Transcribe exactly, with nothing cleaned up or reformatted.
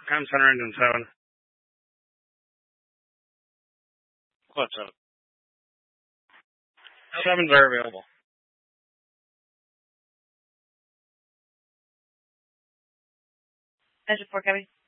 I'm center engine seven. What's up? Sevens are available. Engine four coming.